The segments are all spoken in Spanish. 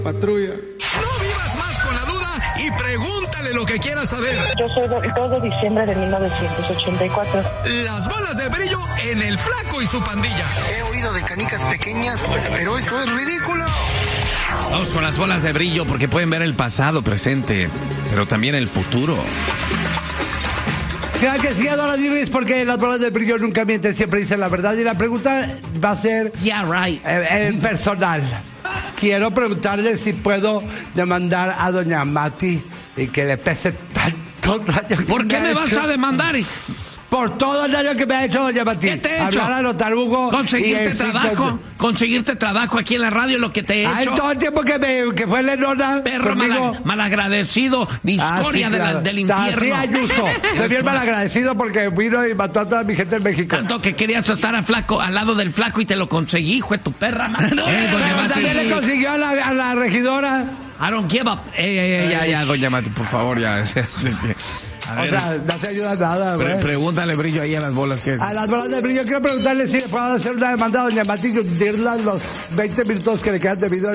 Patrulla. No vivas más con la duda y pregúntale lo que quieras saber. Yo soy del 2 de diciembre de 1984. Las bolas de brillo en El Flaco y su pandilla. He oído de canicas pequeñas, pero esto es ridículo. Vamos con las bolas de brillo porque pueden ver el pasado, presente, pero también el futuro. Claro que sí, Adora Diris, porque las bolas de brillo nunca mienten, siempre dicen la verdad. Y la pregunta va a ser personal. Quiero preguntarle si puedo demandar a doña Mati y que le pese tanto daño. ¿Por qué me vas a demandar? Por todo el daño que me ha hecho doña Mati. ¿Qué te he hecho? Hablar a lo tarugo. Conseguirte trabajo aquí en la radio, lo que te he hecho. Todo el tiempo que fue Lenona. Perro malagradecido, mi historia del infierno. Así Ayuso. Soy bien malagradecido porque vino y mató a toda mi gente en México. Tanto que querías estar al lado del Flaco y te lo conseguí, hijo de tu perra. Doña Mati, ¿también le consiguió a la regidora? I don't give up. Ya, doña Mati, por favor, ya. O sea, no te ayuda nada, güey. Pregúntale brillo ahí a las bolas. A las bolas de brillo, quiero preguntarle si le puedo hacer una demanda a doña Mati y hundirla los 20 minutos que le quedan de video.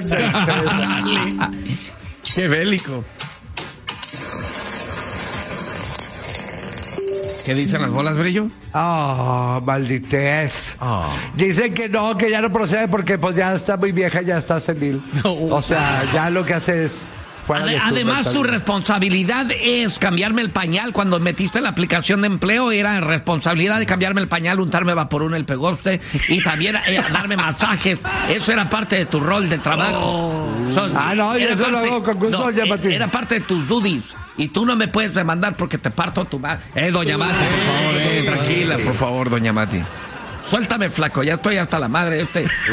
Qué bélico. ¿Qué dicen las bolas, brillo? Malditez. Dicen que no, que ya no procede porque pues ya está muy vieja, ya está senil. O sea, ya lo que hace es... Además, tu responsabilidad es cambiarme el pañal. Cuando metiste la aplicación de empleo, era responsabilidad de cambiarme el pañal, untarme vaporú en el pegoste y también darme masajes. Eso era parte de tu rol de trabajo. Yo lo hago con gusto, era parte de tus duties. Y tú no me puedes demandar porque te parto tu madre. Doña Mati, por favor, tranquila, por favor, doña Mati. Suéltame, Flaco, ya estoy hasta la madre.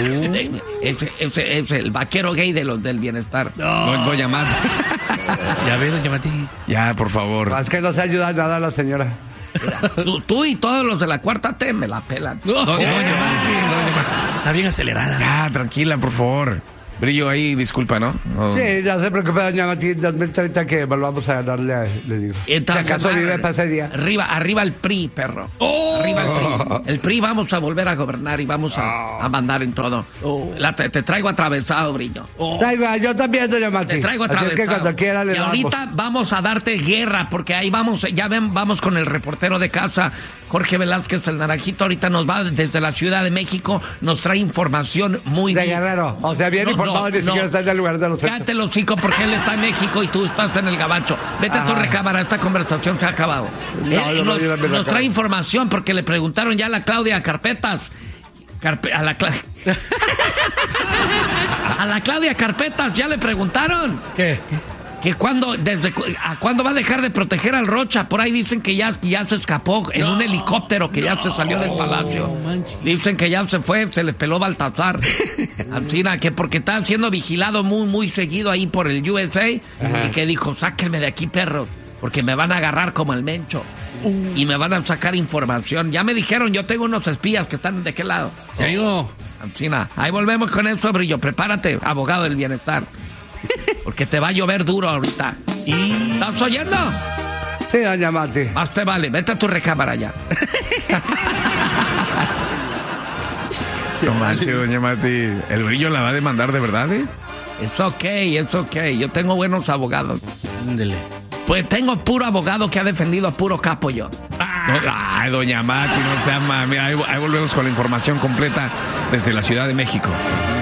Es el vaquero gay del bienestar. No, doña Mati. Ya ve, doña Mati. Ya, por favor. Es que no se ayuda nada a la señora. Tú y todos los de la cuarta T me la pelan. Doña Mati. Está bien acelerada. Ya, tranquila, por favor. Brillo ahí, disculpa, ¿no? Sí, no se preocupe, doña Mati. En 2030 que volvamos a ganarle, le digo. Entonces, si acaso vive para ese día. Arriba el PRI, perro. Arriba el PRI. El PRI vamos a volver a gobernar y vamos a mandar en todo. Te traigo atravesado, Brillo. Yo también, doña Mati. Te traigo atravesado. Que cuando quiera le y ahorita vamos a darte guerra, porque ahí vamos con el reportero de casa, Jorge Velázquez, el naranjito. Ahorita nos va desde la Ciudad de México, nos trae información muy de Guerrero. O sea, bien informado, ni siquiera está en el lugar de los hechos. Cállate el hocico porque él está en México y tú estás en el gabacho. Vete a tu recámara, esta conversación se ha acabado. Nos trae información porque le preguntaron ya a la Claudia Carpetas. A la Claudia Carpetas ya le preguntaron. ¿Qué? Que cuándo va a dejar de proteger al Rocha. Por ahí dicen que ya se escapó en un helicóptero, que ya se salió del palacio. Dicen que ya se fue, se le peló Baltasar. Ancina, que porque está siendo vigilado muy, muy seguido ahí por el USA. Y que dijo, sáquenme de aquí, perros, porque me van a agarrar como el Mencho. Y me van a sacar información. Ya me dijeron, yo tengo unos espías que están de qué lado. ¿Se digo? Ancina, ahí volvemos con eso, Brillo. Prepárate, abogado del bienestar. Porque te va a llover duro ahorita. ¿Estás oyendo? Sí, doña Mati. Más te vale, vete a tu recámara ya. No manches, doña Mati. El Brillo la va a demandar de verdad, ¿eh? Es ok. Yo tengo buenos abogados. Ándele. Pues tengo puro abogado que ha defendido a puro capo yo. Ay, doña Mati, no sea mami. Ahí volvemos con la información completa desde la Ciudad de México.